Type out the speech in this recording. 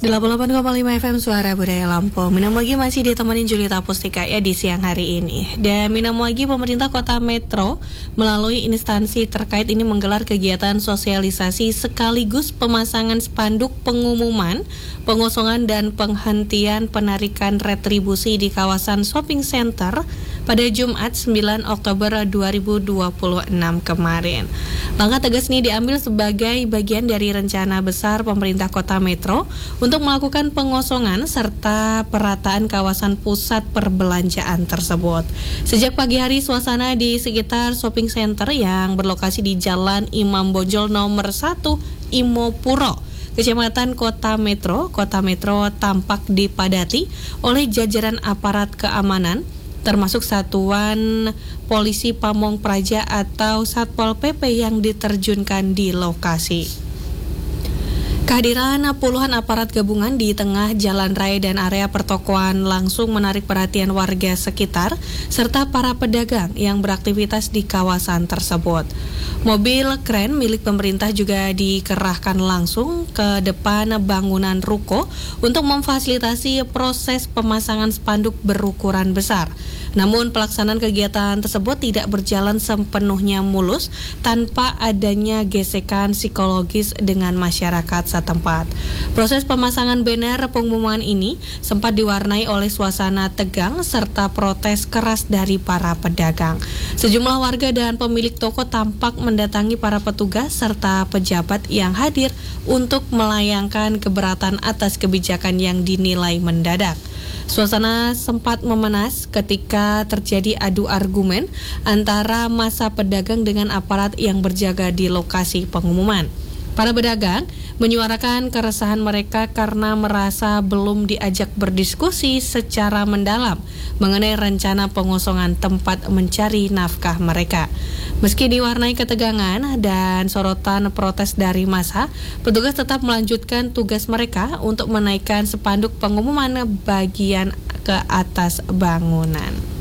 88,5 FM Suara Budaya Lampung. Minam lagi masih ditemenin Julita Pustika ya di siang hari ini. Dan minam lagi pemerintah Kota Metro melalui instansi terkait ini menggelar kegiatan sosialisasi sekaligus pemasangan spanduk pengumuman, pengosongan dan penghentian penarikan retribusi di kawasan shopping center pada Jumat 9 Oktober 2026 kemarin. Langkah tegas ini diambil sebagai bagian dari rencana besar pemerintah Kota Metro untuk melakukan pengosongan serta perataan kawasan pusat perbelanjaan tersebut. Sejak pagi hari, suasana di sekitar shopping center yang berlokasi di Jalan Imam Bonjol nomor 1 Imopuro, Kecamatan Kota Metro tampak dipadati oleh jajaran aparat keamanan, termasuk Satuan Polisi Pamong Praja atau Satpol PP yang diterjunkan di lokasi. Kehadiran puluhan aparat gabungan di tengah jalan raya dan area pertokoan langsung menarik perhatian warga sekitar serta para pedagang yang beraktivitas di kawasan tersebut. Mobil kren milik pemerintah juga dikerahkan langsung ke depan bangunan ruko untuk memfasilitasi proses pemasangan spanduk berukuran besar. Namun pelaksanaan kegiatan tersebut tidak berjalan sepenuhnya mulus tanpa adanya gesekan psikologis dengan masyarakat setempat. Proses pemasangan banner pengumuman ini sempat diwarnai oleh suasana tegang serta protes keras dari para pedagang. Sejumlah warga dan pemilik toko tampak mendatangi para petugas serta pejabat yang hadir untuk melayangkan keberatan atas kebijakan yang dinilai mendadak. Suasana sempat memanas ketika terjadi adu argumen antara massa pedagang dengan aparat yang berjaga di lokasi pengumuman. Para pedagang menyuarakan keresahan mereka karena merasa belum diajak berdiskusi secara mendalam mengenai rencana pengosongan tempat mencari nafkah mereka. Meski diwarnai ketegangan dan sorotan protes dari massa, petugas tetap melanjutkan tugas mereka untuk menaikkan spanduk pengumuman bagian ke atas bangunan.